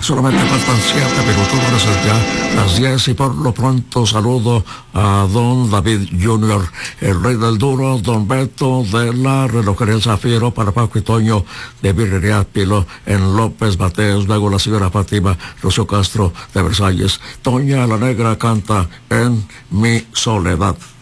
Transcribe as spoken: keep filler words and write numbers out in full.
Solamente faltan siete minutos para ser ya las diez y por lo pronto saludo a don David junior, el rey del duro, don Beto de la Relojería El Zafiro, para Paco y Toño de Birrería Pilo en López Mateos, luego la señora Fátima Rocío Castro de Versalles. Toña la Negra canta En mi soledad.